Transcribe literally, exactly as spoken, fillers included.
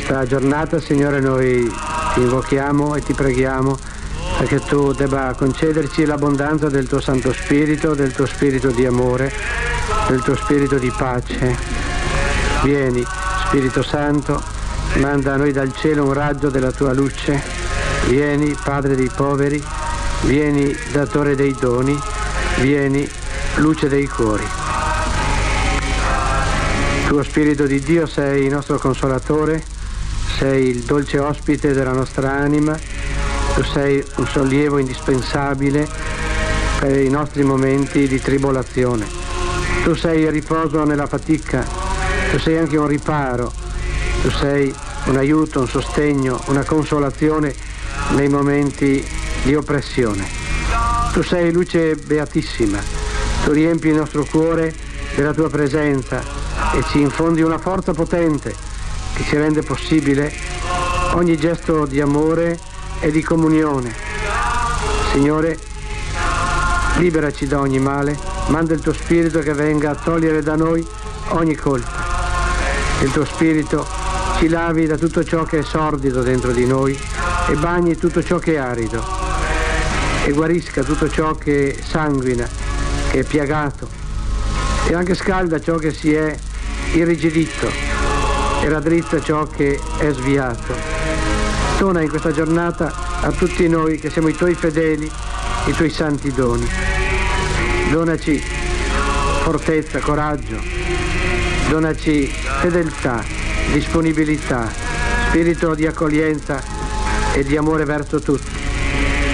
questa giornata, Signore, noi ti invochiamo e ti preghiamo perché tu debba concederci l'abbondanza del tuo Santo Spirito, del tuo Spirito di amore, del tuo Spirito di pace. Vieni, Spirito Santo, manda a noi dal cielo un raggio della tua luce. Vieni, Padre dei poveri, vieni, Datore dei doni, vieni, luce dei cuori. Tu, Spirito di Dio, sei il nostro consolatore, sei il dolce ospite della nostra anima, tu sei un sollievo indispensabile per i nostri momenti di tribolazione. Tu sei il riposo nella fatica, tu sei anche un riparo, tu sei un aiuto, un sostegno, una consolazione nei momenti di oppressione. Tu sei luce beatissima, tu riempi il nostro cuore della tua presenza e ci infondi una forza potente che ci rende possibile ogni gesto di amore e di comunione. Signore, liberaci da ogni male, manda il tuo Spirito che venga a togliere da noi ogni colpa. Il tuo Spirito ci lavi da tutto ciò che è sordido dentro di noi e bagni tutto ciò che è arido e guarisca tutto ciò che sanguina, che è piagato, e anche scalda ciò che si è irrigidito e raddrizza ciò che è sviato. Dona in questa giornata a tutti noi che siamo i tuoi fedeli, i tuoi santi doni. Donaci fortezza, coraggio, donaci fedeltà, disponibilità, spirito di accoglienza e di amore verso tutti.